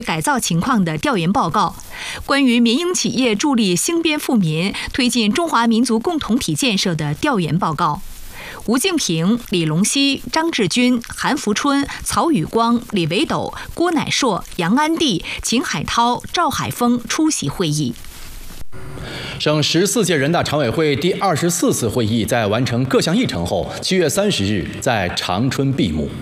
改造情况的调研报告，关于民营企业助力兴编富民、推进中华民族共同体建设的调研报告。吴敬平、李龙溪、张志军、韩福春、曹宇光、李维斗、郭乃硕、杨安地、秦海涛、赵海峰出席会议。 省14届人大常委会第24次会议在完成各项议程后，7月30日在长春闭幕。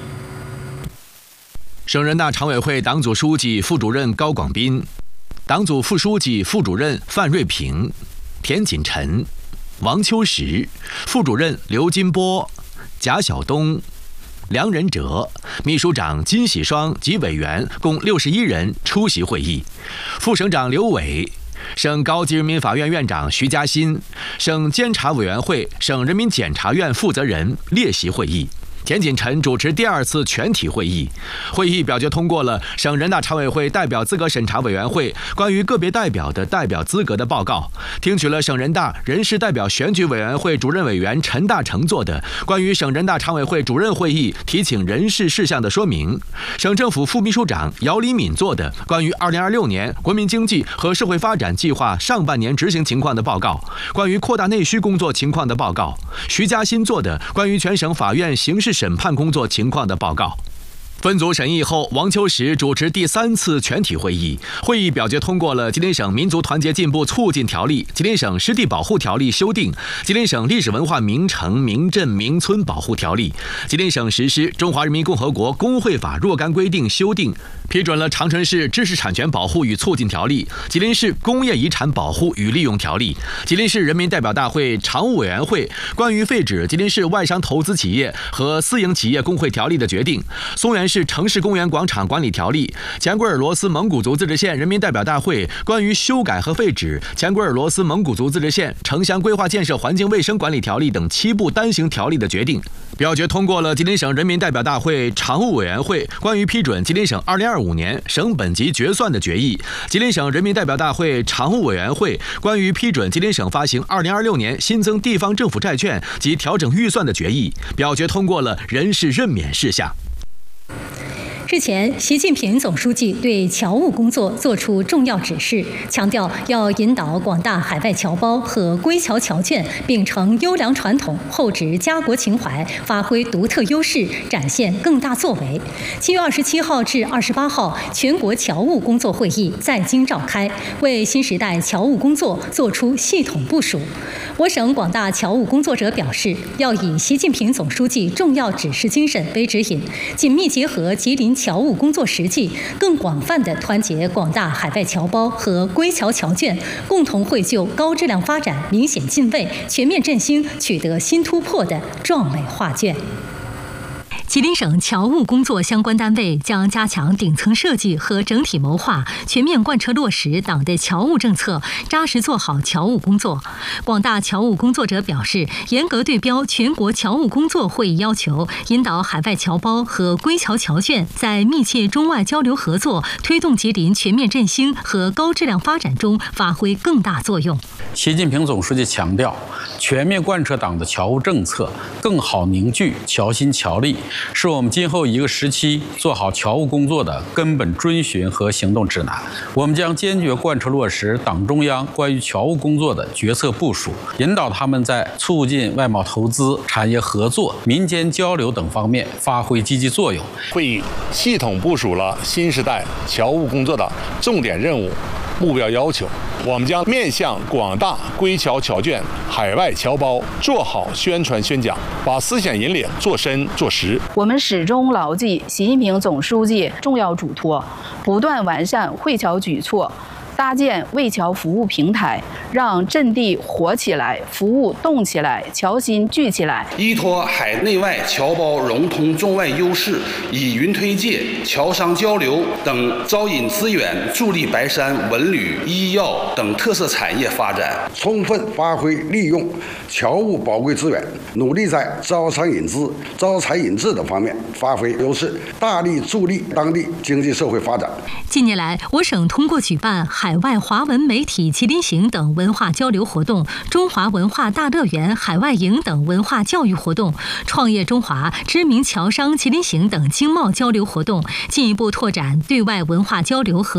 省人大常委会党组书记、副主任高广斌，党组副书记、副主任范瑞平、田锦臣、王秋实，副主任刘金波、贾晓东、梁仁哲，秘书长金喜双及委员共61人出席会议。副省长刘伟，省高级人民法院院长徐嘉欣，省监察委员会、省人民检察院负责人列席会议。田锦臣主持第2次全体会议，会议表决通过了省人大常委会代表资格审查委员会关于个别代表的代表资格的报告，听取了省人大人事代表选举委员会主任委员陈大成做的关于省人大常委会主任会议提请人事事项的说明，省政府副秘书长姚黎敏做的关于2026年国民经济和社会发展计划上半年执行情况的报告，关于扩大内需工作情况的报告，徐嘉欣做的关于全省法院刑事审判工作情况的报告。分组审议后，王秋实主持第3次全体会议。会议表决通过了《吉林省民族团结进步促进条例》、《吉林省湿地保护条例》修订、《吉林省历史文化名城、名镇、名村保护条例》、《吉林省实施中华人民共和国工会法》若干规定修订，批准了长春市知识产权保护与促进条例、吉林市工业遗产保护与利用条例、吉林市人民代表大会常务委员会关于废止吉林市外商投资企业和私营企业工会条例的决定、松原市城市公园广场管理条例、前圭尔罗斯蒙古族自治县人民代表大会关于修改和废止前圭尔罗斯蒙古族自治县城乡规划建设环境卫生管理条例等7部单行条例的决定，表决通过了吉林省人民代表大会常务委员会关于批准吉林省2025年省本级决算的决议、吉林省人民代表大会常务委员会关于批准吉林省发行2026年新增地方政府债券及调整预算的决议，表决通过了人事任免事项。 日前，习近平总书记对侨务工作作出重要指示，强调要引导广大海外侨胞和归侨侨眷秉承优良传统，厚植家国情怀，发挥独特优势，展现更大作为。7月27号至28号，全国侨务工作会议在京召开，为新时代侨务工作作出系统部署。我省广大侨务工作者表示，要以习近平总书记重要指示精神为指引，紧密结合吉林侨务工作实际，更广泛地团结广大海外侨胞和归侨侨眷，共同绘就高质量发展明显进位、全面振兴取得新突破的壮美画卷。吉林省侨务工作相关单位将加强顶层设计和整体谋划，全面贯彻落实党的侨务政策，扎实做好侨务工作。广大侨务工作者表示，严格对标全国侨务工作会议要求，引导海外侨胞和归侨侨眷在密切中外交流合作、推动吉林全面振兴和高质量发展中发挥更大作用。 习近平总书记强调，全面贯彻党的侨务政策，更好凝聚侨心侨力，是我们今后一个时期做好侨务工作的根本遵循和行动指南。我们将坚决贯彻落实党中央关于侨务工作的决策部署，引导他们在促进外贸投资、产业合作、民间交流等方面发挥积极作用。 会议系统部署了新时代侨务工作的重点任务、目标要求，我们将面向广大归侨侨眷、海外侨胞做好宣传宣讲，把思想引领做深做实。 我们始终牢记习近平总书记重要嘱托，不断完善惠侨举措，搭建为侨服务平台，让阵地活起来，服务动起来，侨心聚起来。 依托海内外侨胞融通中外优势，以云推介、侨商交流等招引资源，助力白山文旅、医药等特色产业发展， 充分发挥利用侨务宝贵资源，努力在招商引资、招才引智等方面发挥优势，大力助力当地经济社会发展。 近年来，我省通过举办海海外华文媒体麒麟行等文化交流活动、中华文化大乐园海外营等文化教育活动、创业中华知名侨商麒麟行等经贸交流活动，进一步拓展对外文化交流和